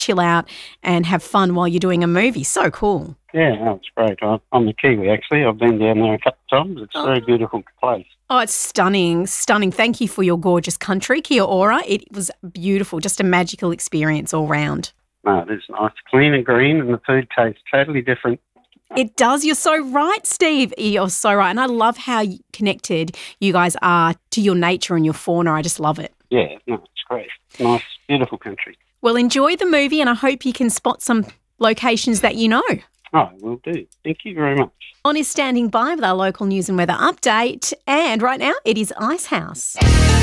chill out and have fun while you're doing a movie. So cool. Yeah, no, it's great. I'm a Kiwi, actually. I've been down there a couple of times. It's a very beautiful place. Oh, it's stunning, stunning. Thank you for your gorgeous country, Kia ora. It was beautiful, just a magical experience all round. No, it is nice. Clean and green, and the food tastes totally different. It does. You're so right, Steve. You're so right. And I love how connected you guys are to your nature and your fauna. I just love it. Yeah, no, it's great. Nice, beautiful country. Well, enjoy the movie, and I hope you can spot some locations that you know. Oh, will do. Thank you very much. On is standing by with our local news and weather update. And right now, it is Icehouse.